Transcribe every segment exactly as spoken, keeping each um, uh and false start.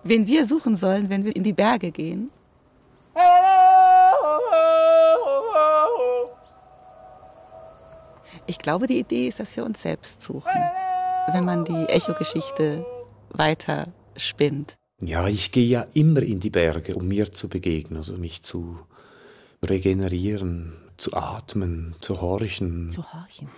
wen wir suchen sollen, wenn wir in die Berge gehen? Ich glaube, die Idee ist, dass wir uns selbst suchen, wenn man die Echo-Geschichte weiter spinnt. Ja, ich gehe ja immer in die Berge, um mir zu begegnen, also mich zu regenerieren, zu atmen, zu horchen. Zu horchen.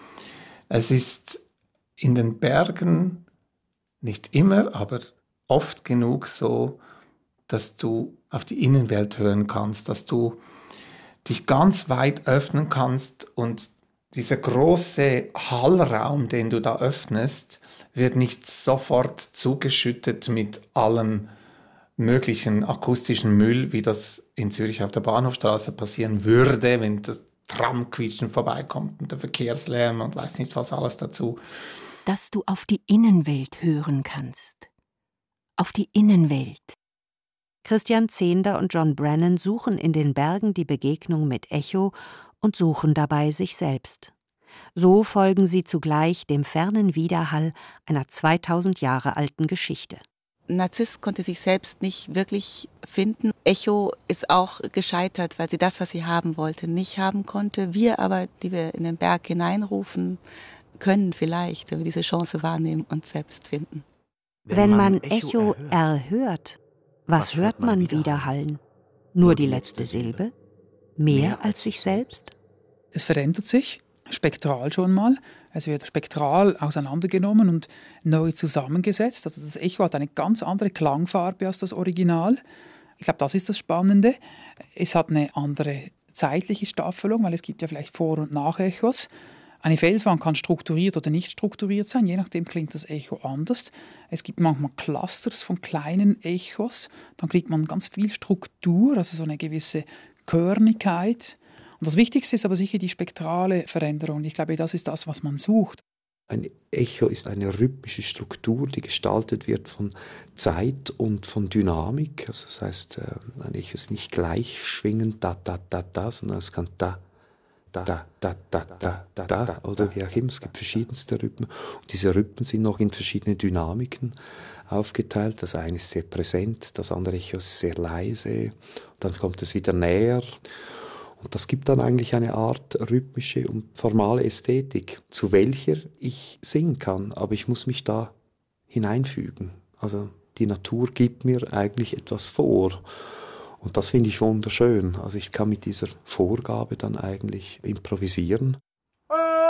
Es ist in den Bergen nicht immer, aber oft genug so, dass du auf die Innenwelt hören kannst, dass du dich ganz weit öffnen kannst und dieser große Hallraum, den du da öffnest, wird nicht sofort zugeschüttet mit allem möglichen akustischen Müll, wie das in Zürich auf der Bahnhofstraße passieren würde, wenn das Tramquietschen vorbeikommt und der Verkehrslärm und weiß nicht was alles dazu. Dass du auf die Innenwelt hören kannst. Auf die Innenwelt. Christian Zehnder und John Brennan suchen in den Bergen die Begegnung mit Echo und suchen dabei sich selbst. So folgen sie zugleich dem fernen Widerhall einer zweitausend Jahre alten Geschichte. Narziss konnte sich selbst nicht wirklich finden. Echo ist auch gescheitert, weil sie das, was sie haben wollte, nicht haben konnte. Wir aber, die wir in den Berg hineinrufen, können vielleicht, wenn wir diese Chance wahrnehmen, uns selbst finden. Wenn, Wenn man, man Echo erhört, erhört was, was hört man widerhallen? Nur die letzte Silbe? Mehr als sich selbst? Es verändert sich, spektral schon mal. Es wird spektral auseinandergenommen und neu zusammengesetzt. Also das Echo hat eine ganz andere Klangfarbe als das Original. Ich glaube, das ist das Spannende. Es hat eine andere zeitliche Staffelung, weil es gibt ja vielleicht Vor- und Nach-Echos. Eine Felswand kann strukturiert oder nicht strukturiert sein, je nachdem klingt das Echo anders. Es gibt manchmal Clusters von kleinen Echos, dann kriegt man ganz viel Struktur, also so eine gewisse Körnigkeit. Und das Wichtigste ist aber sicher die spektrale Veränderung. Ich glaube, das ist das, was man sucht. Ein Echo ist eine rhythmische Struktur, die gestaltet wird von Zeit und von Dynamik. Also das heißt, ein Echo ist nicht gleich schwingend, da, da, da, da, sondern es kann da, da, da, da, da, da, da, da, oder wie auch immer. Es gibt verschiedenste Rhythmen. Und diese Rhythmen sind noch in verschiedene Dynamiken aufgeteilt. Das eine ist sehr präsent, das andere Echo ist sehr leise. Und dann kommt es wieder näher. Und das gibt dann eigentlich eine Art rhythmische und formale Ästhetik, zu welcher ich singen kann, aber ich muss mich da hineinfügen. Also die Natur gibt mir eigentlich etwas vor. Und das finde ich wunderschön. Also ich kann mit dieser Vorgabe dann eigentlich improvisieren.